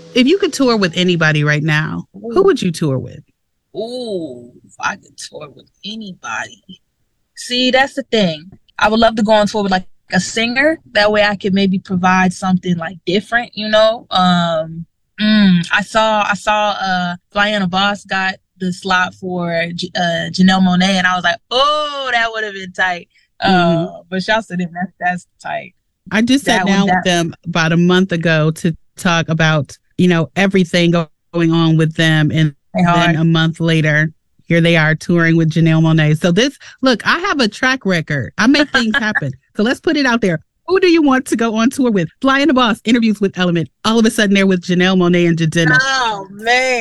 If you could tour with anybody right now, who Ooh, would you tour with? ooh, if I could tour with anybody. See, that's the thing. I would love to go on tour with like a singer. That way I could maybe provide something like different, you know? I saw Diana Voss got the slot for Janelle Monáe, and I was like, oh, that would have been tight. Hmm. But shouts to them, that's tight. I just sat That would down with that them about a month ago to talk about, everything going on with them. And they then hard. a month later, here they are touring with Janelle Monáe. So look, I have a track record. I make things happen. So let's put it out there. Who do you want to go on tour with? Fly in the Boss, interviews with Element. All of a sudden, they're with Janelle Monáe and Jadena. Oh man.